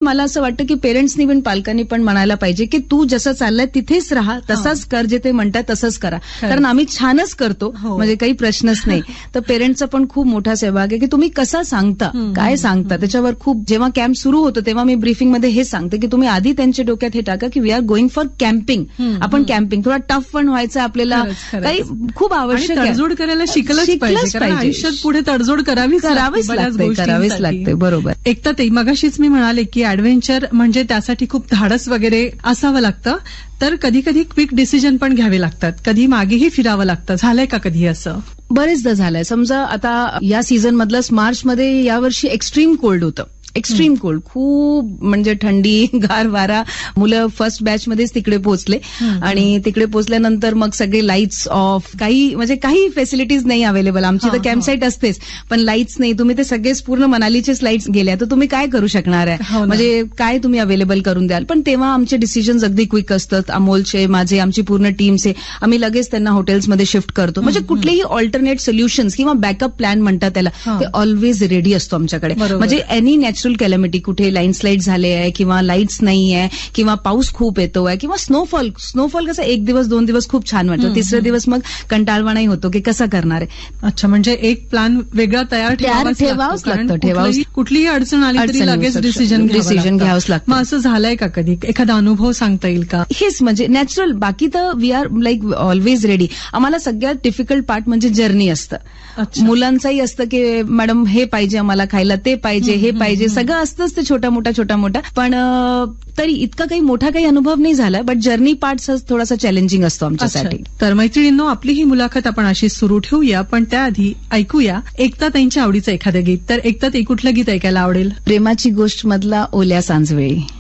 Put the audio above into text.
मला असं वाटतं की पेरेंट्सनी पण पालकांनी पण म्हणायला पाहिजे की तू जसं चाललंय तिथेच राहा, तसाच कर, जे ते म्हणतात तसंच करा. कारण आम्ही छानच करतो, म्हणजे काही प्रश्नच नाही. तर पेरेंट्सचा पण खूप मोठा सहभाग आहे की तुम्ही कसा सांगता, काय सांगता, त्याच्यावर खूप. जेव्हा कॅम्प सुरू होतो तेव्हा मी ब्रीफिंगमध्ये हे सांगते की तुम्ही आधी त्यांच्या डोक्यात हे टाका की we R going for camping. आपण कॅम्पिंग थोडा टफ पण व्हायचं आपल्याला, काही खूप आवश्यक आहे. तडजोड करायला शिकलंच पाहिजे. आयुष्यात पुढे तडजोड करावीच लागते. बरोबर. एकदा ते मगाशीच मी म्हणाले की ऍडव्हेंचर म्हणजे त्यासाठी खूप धाडस वगैरे असावं लागतं, तर कधी कधी क्विक डिसिजन पण घ्यावे लागतात, कधी मागेही फिरावं लागतं. झालंय का कधी असं? बरेचदा झालंय. समजा आता या सीझन मधलं मार्चमध्ये यावर्षी एक्स्ट्रीम कोल्ड होतं. एक्स्ट्रीम कोल्ड, खूप म्हणजे थंडी, गार वारा. मुलं फर्स्ट बॅच मध्येच तिकडे पोहोचले आणि तिकडे पोहोचल्यानंतर मग सगळे लाईट्स ऑफ, काही फेसिलिटीज नाही अवेलेबल. आमची तर कॅम्प साईट असतेच पण लाईट्स नाही. तुम्ही ते सगळेच पूर्ण मनालीचेच लाईट्स गेल्या तर तुम्ही काय करू शकणार आहे, म्हणजे काय तुम्ही अवेलेबल करून द्याल. पण तेव्हा आमचे डिसिजन्स अगदी क्विक असतात. अमोलचे, माझे, आमची पूर्ण टीमचे. आम्ही लगेच त्यांना हॉटेल्समध्ये शिफ्ट करतो. म्हणजे कुठलेही ऑल्टरनेट सोल्युशन्स किंवा बॅकअप प्लॅन म्हणतात त्याला, ते ऑलवेज रेडी असतो आमच्याकडे. म्हणजे एनी नॅचरल कॅलॅमिटी, कुठे लँडस्लाईड झाले आहे किंवा लाईट्स नाही आहे किंवा पाऊस खूप येतोय किंवा स्नोफॉल कसं 1 दिवस 2 दिवस खूप छान वाटतं, तिसरे दिवस मग कंटाळवाणाही होतो की कसं करणार आहे. अच्छा, म्हणजे एक प्लॅन वेगळा तयार ठेवावंच लागतं. कुठलीही अडचण आली तरी लगेच डिसिजन घ्यावंच लागतं. मग असं झालंय का कधी? एखादा अनुभव सांगता येईल का? हेच म्हणजे नॅचरल. बाकी तर we R like always ready. आम्हाला सगळ्यात डिफिकल्ट पार्ट म्हणजे जर्नी असतं. मुलांचंही असतं की मॅडम हे पाहिजे आम्हाला खायला, ते पाहिजे, हे पाहिजे, सगळं असतंच ते छोटा मोठा. पण तरी इतका काही मोठा काही अनुभव नाही झाला. बट जर्नी पार्ट थोडासा चॅलेंजिंग असतो आमच्यासाठी. तर मैत्रिणींनो, आपली ही मुलाखत आपण अशी सुरू ठेवूया, पण त्याआधी ऐकूया एकता ताईंच्या आवडीचं एखादं गीत. तर एकता ताई, कुठलं गीत ऐकायला आवडेल? प्रेमाची गोष्ट मधला ओल्या सांजवेळी.